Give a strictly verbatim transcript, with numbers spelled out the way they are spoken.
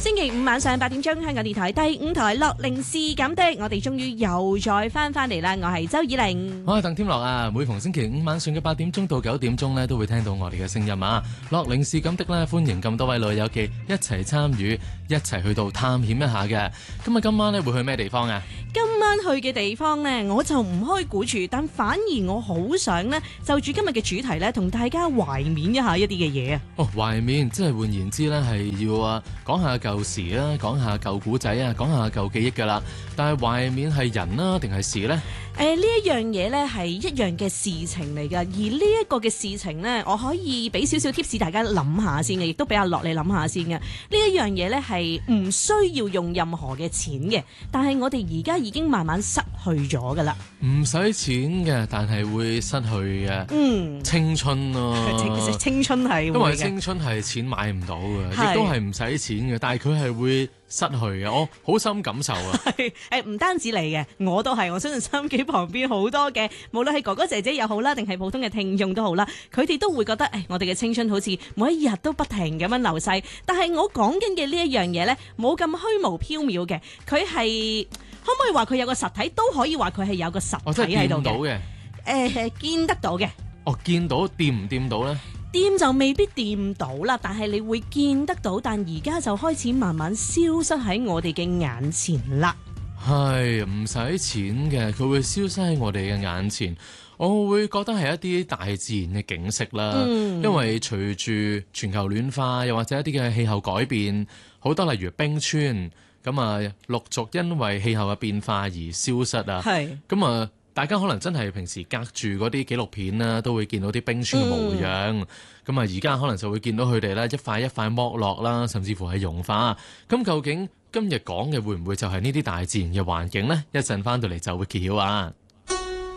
星期五晚上八點鐘，香港電台第五台樂齡是咁的，我哋終於又再翻翻嚟啦！我係周以玲， 我係鄧添樂啊！每逢星期五晚上嘅八點鐘到九點鐘呢，都會聽到我哋嘅聲音啊！樂齡是咁的呢，歡迎咁多位老友記一齊參與，一齊去到探險一下嘅。咁啊，今晚呢會去咩地方啊？ 今晚去嘅地方呢，我就唔開估住，但反而我好想呢，就住今日嘅主題呢，同大家懷緬一下一啲嘅嘢啊！ 哦，懷緬，即係換言之呢，係要啊講下舊時啦，講下舊古仔啊，講下舊記憶噶啦。但係懷緬係人啦，定係事呢？ 誒、呃，呢一樣嘢呢係一樣嘅事情嚟噶，而呢一個嘅事情呢，我可以俾少少 tips 大家諗下先嘅，亦都俾阿樂你諗下先嘅。呢一樣嘢呢係唔需要用任何嘅錢嘅，但係我哋而家已經慢慢失去咗噶啦。 唔使錢嘅，但係會失去嘅。 嗯， 青春咯、啊， 青青春係因為青春係錢買唔到嘅，亦都係唔使錢嘅，但係佢係會失去嘅，我好深感受啊！ 係誒，唔單止你嘅，我都係。我相信收音機旁邊好多嘅，無論係哥哥姐姐又好啦，定係普通嘅聽眾都好啦，佢哋都會覺得誒，我哋嘅青春好似每一日都不停咁樣流逝。但係我講緊嘅呢一樣嘢咧，冇咁虛無縹緲嘅，佢係可唔可以話佢有個實體？都可以話佢係有個實體喺度嘅。誒，見得到嘅。 哦，見到掂唔掂到咧？ 掂就未必掂到啦，但係你會見得到，但而家就開始慢慢消失喺我哋嘅眼前啦。 係唔使錢嘅，佢會消失喺我哋嘅眼前。我會覺得係一啲大自然嘅景色啦，嗯、因為隨住全球暖化，又或者一啲嘅氣候改變，好多例如冰川咁啊，陸續因為氣候嘅變化而消失啊。係咁啊。大家可能真係平時隔住嗰啲紀錄片啦，都會見到啲冰川嘅模樣。咁啊、嗯，而家可能就會見到佢哋咧一塊一塊剝落啦，甚至乎係融化。咁究竟今日講嘅會唔會就係呢啲大自然嘅環境呢？一陣翻到嚟就會揭曉啊！